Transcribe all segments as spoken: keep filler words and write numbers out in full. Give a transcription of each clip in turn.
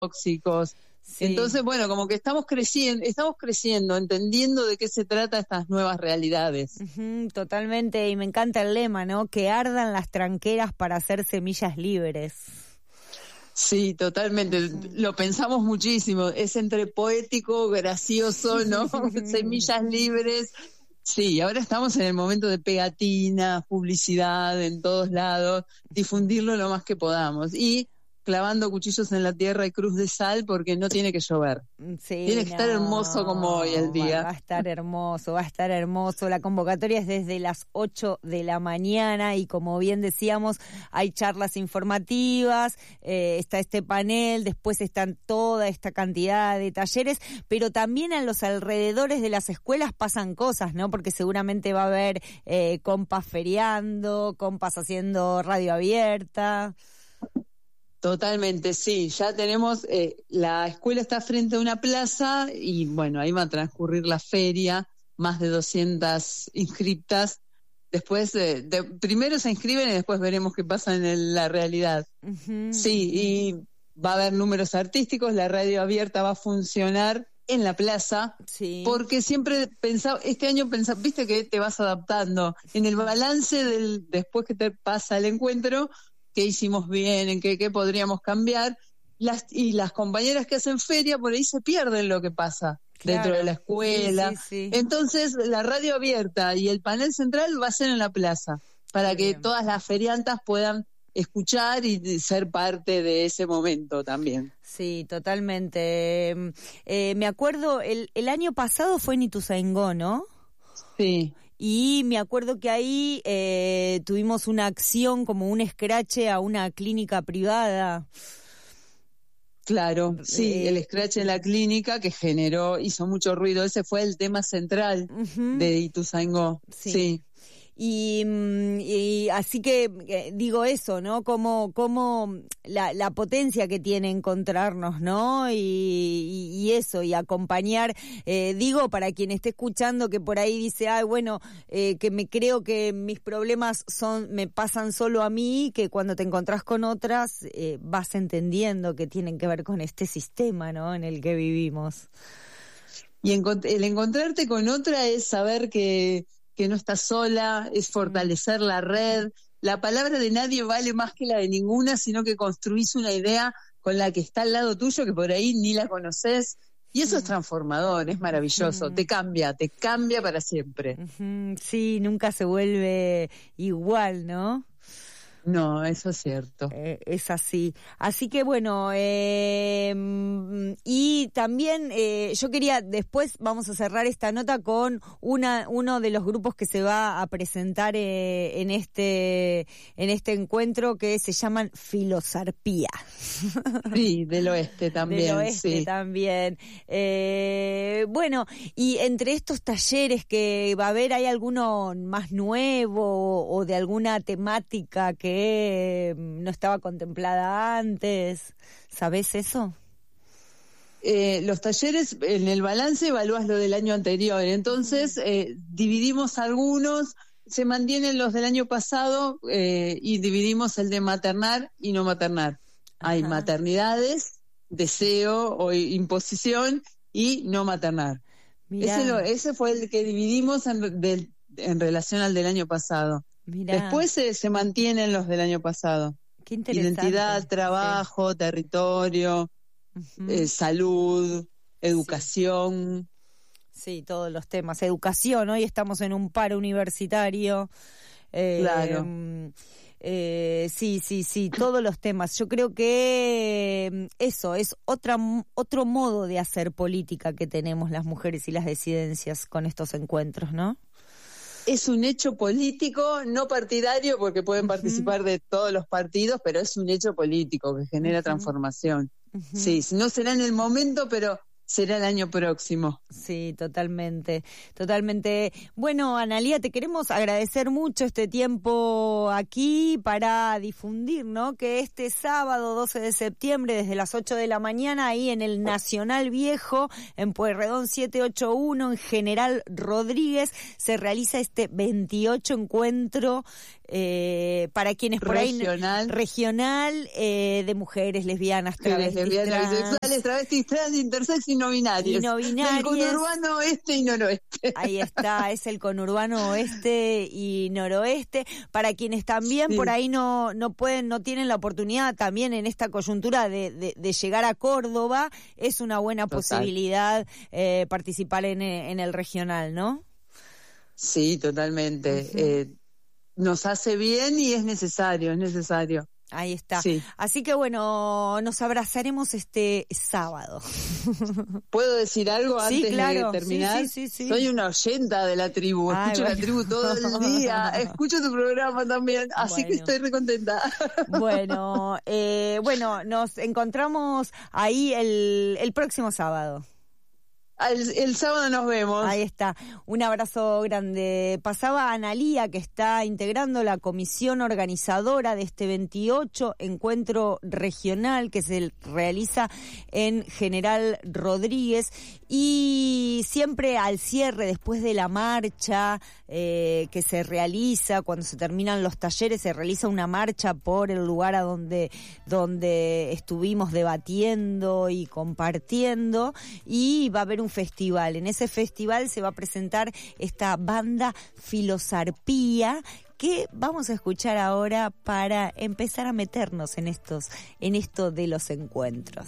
tóxicos. Sí. Entonces, bueno, como que estamos creciendo, estamos creciendo, entendiendo de qué se trata estas nuevas realidades. Uh-huh, totalmente, y me encanta el lema, ¿no? Que ardan las tranqueras para hacer semillas libres. Sí, totalmente, uh-huh. Lo pensamos muchísimo, es entre poético, gracioso, ¿no? Semillas libres. Sí, ahora estamos en el momento de pegatinas, publicidad en todos lados, difundirlo lo más que podamos. Y clavando cuchillos en la tierra y cruz de sal porque no tiene que llover. Sí, tiene que no, estar hermoso como hoy el día. Va, va a estar hermoso, va a estar hermoso. La convocatoria es desde las ocho de la mañana y como bien decíamos, hay charlas informativas, eh, está este panel, después están toda esta cantidad de talleres, pero también a los alrededores de las escuelas pasan cosas, ¿no? Porque seguramente va a haber eh, compas feriando, compas haciendo radio abierta. Totalmente, sí. Ya tenemos, eh, la escuela está frente a una plaza y bueno, ahí va a transcurrir la feria, más de doscientas inscriptas. Después, eh, de, primero se inscriben y después veremos qué pasa en el, la realidad. Uh-huh. Sí, y va a haber números artísticos, la radio abierta va a funcionar en la plaza, sí. Porque siempre pensaba, este año pensaba, viste que te vas adaptando. En el balance del después que te pasa el encuentro, qué hicimos bien, en qué, qué podríamos cambiar, las, y las compañeras que hacen feria por ahí se pierden lo que pasa claro. Dentro de la escuela. Sí, sí, sí. Entonces la radio abierta y el panel central va a ser en la plaza, para Muy que bien. Todas las feriantas puedan escuchar y ser parte de ese momento también. Sí, totalmente. Eh, me acuerdo, el, el año pasado fue en Ituzaingó, ¿no? Sí. Y me acuerdo que ahí eh, tuvimos una acción como un escrache a una clínica privada. Claro, sí, eh, el escrache en la clínica que generó, hizo mucho ruido. Ese fue el tema central uh-huh. de Ituzaingó. Sí. sí. Y, y así que eh, digo eso, ¿no? Como, como la, la potencia que tiene encontrarnos, ¿no? Y, y, y eso, y acompañar, eh, digo, para quien esté escuchando que por ahí dice, ay, bueno, eh, que me creo que mis problemas son, me pasan solo a mí, que cuando te encontrás con otras, eh, vas entendiendo que tienen que ver con este sistema, ¿no? En el que vivimos. Y encont- el encontrarte con otra es saber que que no estás sola, es fortalecer la red. La palabra de nadie vale más que la de ninguna, sino que construís una idea con la que está al lado tuyo, que por ahí ni la conoces, y eso mm. es transformador, es maravilloso, mm. te cambia, te cambia para siempre. Mm-hmm. Sí, nunca se vuelve igual, ¿no? No, eso es cierto. Eh, es así. Así que bueno, eh, y también eh, yo quería, después vamos a cerrar esta nota con una uno de los grupos que se va a presentar eh, en este en este encuentro que se llaman Filosarpía. Sí, del oeste también. Del oeste sí. también. Eh, bueno, y entre estos talleres que va a haber, ¿hay alguno más nuevo o de alguna temática que que no estaba contemplada antes? ¿Sabés eso? Eh, los talleres, en el balance evalúas lo del año anterior, entonces eh, dividimos algunos, se mantienen los del año pasado eh, y dividimos el de maternar y no maternar. Ajá. Hay maternidades, deseo o imposición y no maternar. Ese, lo, ese fue el que dividimos en, del, en relación al del año pasado. Mirá. Después se, se mantienen los del año pasado. Qué interesante. Identidad, trabajo, sí. territorio, uh-huh. eh, salud, educación. Sí. sí, todos los temas. Educación, hoy estamos en un paro universitario. Eh, claro. Eh, sí, sí, sí, todos los temas. Yo creo que eso es otra, otro modo de hacer política que tenemos las mujeres y las disidencias con estos encuentros, ¿no? Es un hecho político, no partidario, porque pueden uh-huh. participar de todos los partidos, pero es un hecho político que genera uh-huh. transformación. Uh-huh. Sí, no será en el momento, pero será el año próximo. Sí, totalmente, totalmente. Bueno, Analía, te queremos agradecer mucho este tiempo aquí para difundir, ¿no? Que este sábado doce de septiembre, desde las ocho de la mañana, ahí en el Nacional Viejo, en Pueyrredón setecientos ochenta y uno, en General Rodríguez, se realiza este veintiocho encuentro eh, para quienes por regional. ahí... Regional. eh, de mujeres lesbianas, travestis, lesbianas, bisexuales, travestis, trans, intersex y no binarias. Y no binarias. Del conurbano oeste y noroeste. Ahí está, es el conurbano oeste y noroeste. Para quienes también sí. por ahí no no pueden, no tienen la oportunidad también en esta coyuntura de, de, de llegar a Córdoba, es una buena Total. posibilidad eh, participar en, en el regional, ¿no? Sí, totalmente. Uh-huh. eh, nos hace bien y es necesario, es necesario. Ahí está. Sí. Así que bueno, nos abrazaremos este sábado. ¿Puedo decir algo sí, antes claro. de terminar? Sí, sí, sí, sí. Soy una oyenta de la tribu, Ay, escucho bueno. la tribu todo el día, escucho tu programa también, así bueno. que estoy recontenta. Bueno, eh, bueno, nos encontramos ahí el, el próximo sábado. El, el sábado nos vemos. Ahí está. Un abrazo grande. Pasaba Analía, que está integrando la comisión organizadora de este veintiocho encuentro regional que se realiza en General Rodríguez. Y siempre al cierre, después de la marcha eh, que se realiza, cuando se terminan los talleres, se realiza una marcha por el lugar a donde, donde estuvimos debatiendo y compartiendo, y va a haber un festival. En ese festival se va a presentar esta banda Filosarpía, que vamos a escuchar ahora para empezar a meternos en estos, en esto de los encuentros.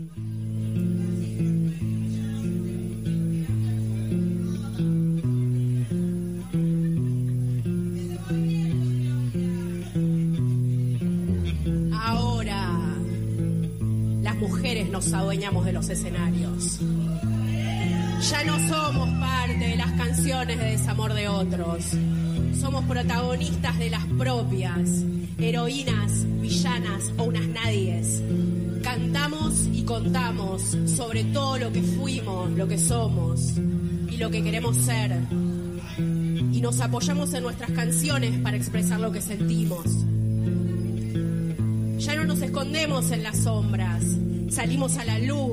Ahora, las mujeres nos adueñamos de los escenarios. Ya no somos parte de las canciones de desamor de otros. Somos protagonistas de las propias, heroínas, villanas o unas nadies. Cantamos y contamos sobre todo lo que fuimos, lo que somos y lo que queremos ser. Y nos apoyamos en nuestras canciones para expresar lo que sentimos. Ya no nos escondemos en las sombras, salimos a la luz.